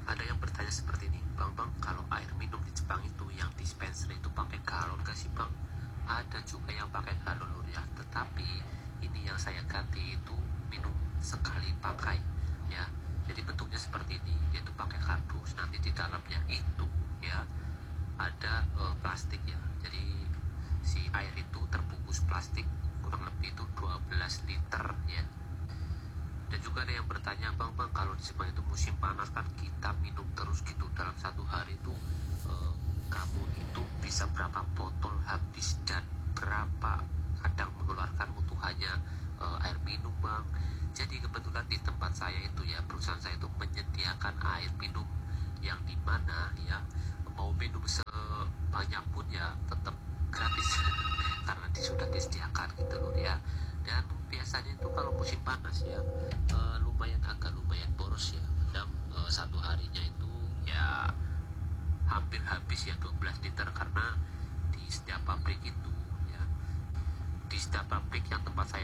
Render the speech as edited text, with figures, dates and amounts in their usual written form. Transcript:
Ada yang bertanya seperti ini, bang, kalau air minum di Jepang itu yang dispenser itu pakai galon gak sih bang? Ada juga yang pakai galon lur ya, tetapi ini yang saya ganti itu minum sekali pakai ya. Jadi bentuknya seperti ini, dia itu pakai kardus, nanti di dalamnya itu ya ada plastik ya. Jadi si air itu terbungkus plastik, kurang lebih itu 12 liter ya. Dan juga ada yang bertanya, bang, kalau di Jepang itu musim panas kan kita minum terus gitu dalam satu hari itu kamu itu bisa berapa botol habis dan berapa kadang mengeluarkan mutu hanya air minum bang. Jadi kebetulan di tempat saya itu ya, perusahaan saya itu menyediakan air minum yang dimana ya mau minum sebanyak pun ya tetap gratis karena sudah disediakan gitu loh ya. Dan biasanya itu kalau musim panas ya agak lumayan boros ya, kadang satu harinya itu ya hampir habis ya 12 liter karena di setiap pabrik itu ya, di setiap pabrik yang tempat saya